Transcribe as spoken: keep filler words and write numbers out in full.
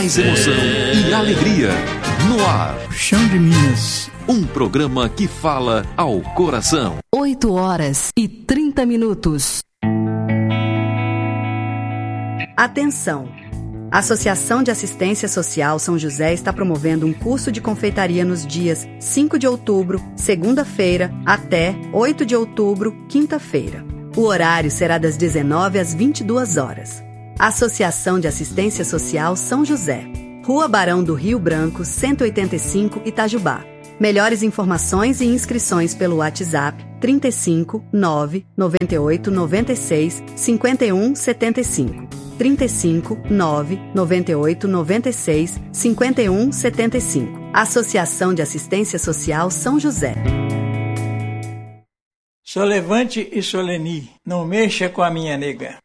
mais emoção e alegria. No ar, Chão de Minas. Um programa que fala ao coração. oito horas e trinta minutos. Atenção! A Associação de Assistência Social São José está promovendo um curso de confeitaria nos dias cinco de outubro, segunda-feira, até oito de outubro, quinta-feira. O horário será das dezenove às vinte e duas horas. Associação de Assistência Social São José. Rua Barão do Rio Branco, cento e oitenta e cinco, Itajubá. Melhores informações e inscrições pelo WhatsApp trinta e cinco, nove, noventa e oito, noventa e seis, cinquenta e um, setenta e cinco. trinta e cinco, nove, noventa e oito, noventa e seis, cinquenta e um, setenta e cinco. Associação de Assistência Social São José. Solevante e Soleni, não mexa com a minha nega.